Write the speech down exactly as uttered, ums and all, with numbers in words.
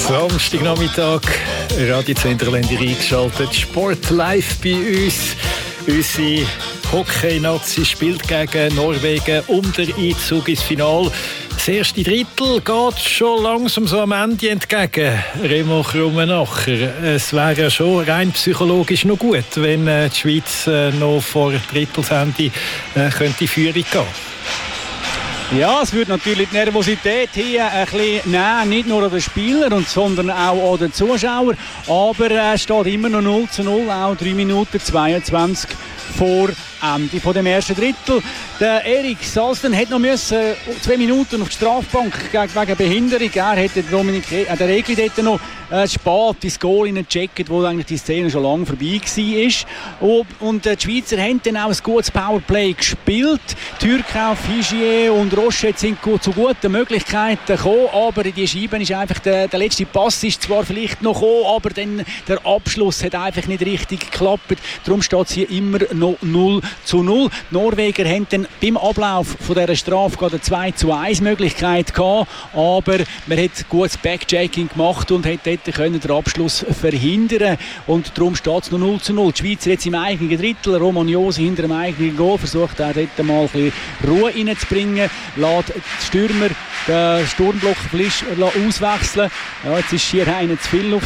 Samstagnachmittag, Radio Zentralländer eingeschaltet, Sport live bei uns. Unsere Hockey-Nazi spielt gegen Norwegen um den Einzug ins Finale. Das erste Drittel geht schon langsam so am Ende entgegen. Remo Krummenacher, es wäre schon rein psychologisch noch gut, wenn die Schweiz noch vor Drittelsende könnte in Führung gehen. Ja, es würde natürlich die Nervosität hier ein bisschen nehmen, nicht nur an den Spielern, sondern auch an den Zuschauern. Aber es steht immer noch null zu null, auch drei Minuten zweiundzwanzig vor Ende von dem ersten Drittel. Der Erik Salsten hätte noch müssen, zwei Minuten auf die Strafbank wegen Behinderung. Er hätte Dominik, äh, der Egli dort noch äh, spät ins Goal hineingecheckt, wo eigentlich die Szene schon lange vorbei war. Und äh, die Schweizer haben dann auch ein gutes Powerplay gespielt. Türkau, Figier und Rochette sind gut, zu guten Möglichkeiten gekommen, aber in die Scheiben ist einfach der, der letzte Pass ist zwar vielleicht noch gekommen, aber dann der Abschluss hat einfach nicht richtig geklappt. Darum steht es hier immer noch null zu null. Die Norweger haben dann beim Ablauf von dieser Strafe gerade eine zwei zu eins Möglichkeit gehabt, aber man hat gutes Backchecking gemacht und hat dort können den Abschluss verhindern, und darum steht es noch null zu null. Die Schweizer jetzt im eigenen Drittel, Romagnosi hinter dem eigenen Goal, versucht auch dort mal ein bisschen Ruhe reinzubringen, lässt die Stürmer den Sturmblock auswechseln. Ja, jetzt ist hier einer zu viel auf